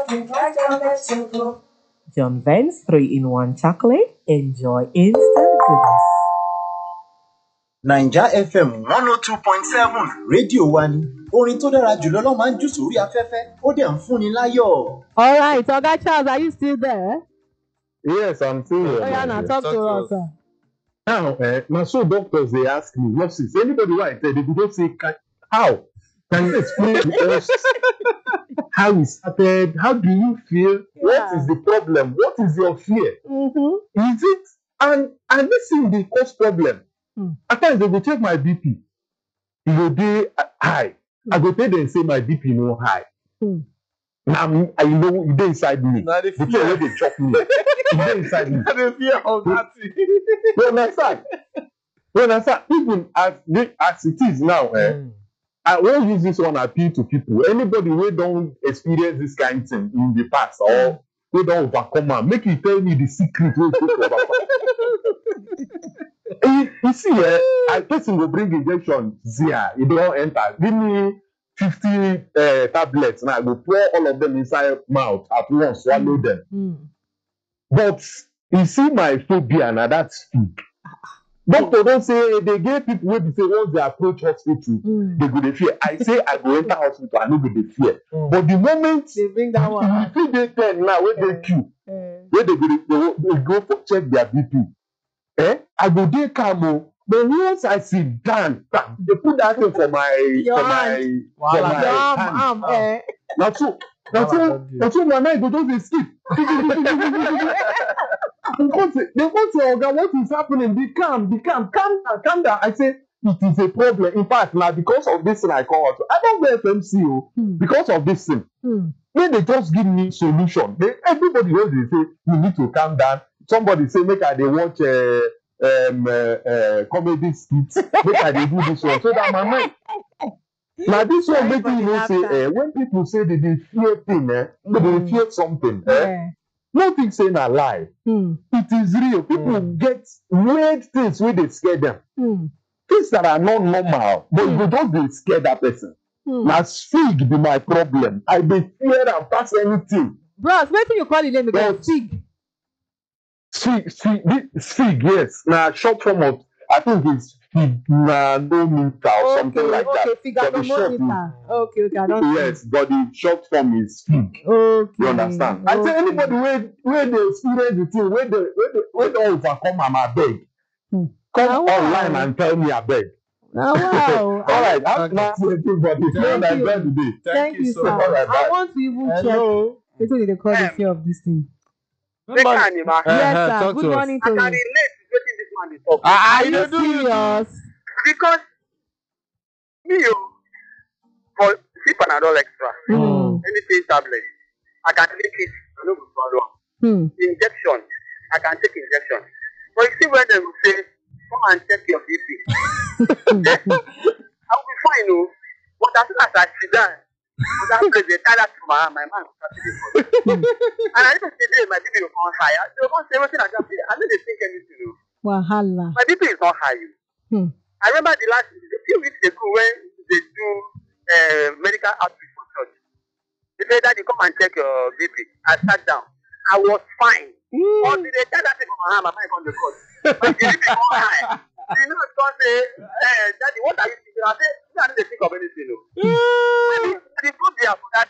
John Vance 3-in-1 chocolate. Enjoy instant goodness. Naija FM 102.7 rédíò wa ni orin tó dára jùlọ ló máa ń jù sórí afẹ́fẹ́ ó dẹ̀ ń fúnni láyọ̀. All right, Oga Charles, are you still there? Yes, I'm still here. Oh, yeah, now talk to us. Now, now, so doctors they ask me, nurses, anybody who I tell, they could just say, how? Can you explain to us how it started? How do you feel? Yeah. What is the problem? What is your fear? Mm-hmm. Is it? And this thing they cause problem. At times they go check my BP. It will be high. I go tell them say my BP no high. Now I know it dey inside me. The fear wey dey chop me. It dey inside me. The fear of that. You understand? You understand? Even as it is now, I won't use this one appeal to people. Anybody wey don experience this kind of thing in the past or wey don overcome am, make you tell me the secret wey go to overcome. You see, I person will bring injection Zia, it don't enter. Give me 50 tablets and I will pour all of them inside mouth at once, swallow them. But you see my phobia now, that's food. Doctor don't say they get people wey be say once they approach hospital, they go dey fear. I say I go enter hospital, I no go dey fear. But the moment They bring that one. you fit dey 10 now, wey dey queue, wey they go for check their BP. I go dey calm o. But once I sit down, they put that thing for my hand. Na so my mind go just dey skip. They go say, Oga, what is happening? Be calm, calm down. I say, it is a problem. In fact, now because of this thing I call out. I don't go FMC because of this thing. When they just give me solution, everybody knows they say, you need to calm down. Somebody say, make I dey watch comedy skits, make I dey do this one. So that my mind. Now this one make me know say, when people say they fear thing, they fear something. No think say na lie. It is real. People get weird things wey dey scare them. Things that are not normal, but you just dey scare that person. Na fig be my problem. I dey fear am pass anything. Bros, wetin you call the name again? Fig, yes. Na short form of, I think it's figanometer or something like that. Okay, figanometer. Okay, I don't know. Yes, but the short form is fig. Okay. You understand? I say anybody wey dey experience the thing, wey don overcome am, abeg. Come online and tell me abeg. Wow. All right, that's not everybody. Thank you, sir. All right, I want to even check wetin they call the fear of this thing. Yes, Yes, sir. Good morning to I can you. relate to wetin this man dey talk. Are you serious? Because me, for see Panadol extra, anything tablet, I can take it, I no go swallow am. Injection, I can take injection. But you see when they will say, come and check your BP. I will be fine, but as soon as I sit down, that place they tie that to my hand, my mind will start to dey hot. And I even say, my BP will come higher. They will come say everything I just say, I no dey think anything. Wahala. My BP is not high. I remember a few weeks ago when they do medical outreach for church. They said that you come and check your BP. I sat down. I was fine. Until they tie that thing on my hand, my mind on the court. My BP come high. You know, God say, Daddy, what are you thinking? I say, I don't think of anything. The phobia for that